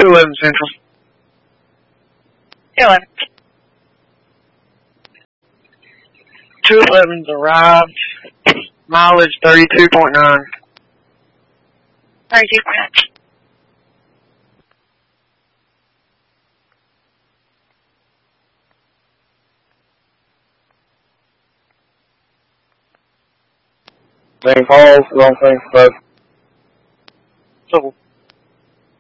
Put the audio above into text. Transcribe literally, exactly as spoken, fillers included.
two eleven Central. two eleven. two eleven's arrived. Mileage thirty-two point nine. thirty-two point nine. Main calls, wrong thing, but So,